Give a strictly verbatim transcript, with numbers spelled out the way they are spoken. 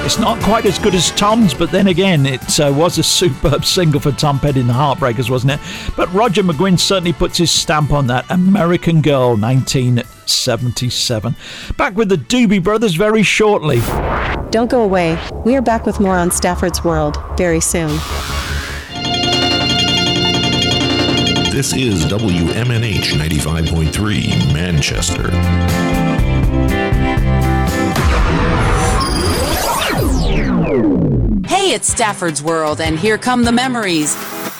It's not quite as good as Tom's, but then again, it uh, was a superb single for Tom Petty and the Heartbreakers, wasn't it? But Roger McGuinn certainly puts his stamp on that. American Girl, nineteen seventy-seven. Back with the Doobie Brothers very shortly. Don't go away. We are back with more on Stafford's World very soon. This is W M N H ninety-five point three, Manchester. Hey, it's Stafford's World, and here come the memories.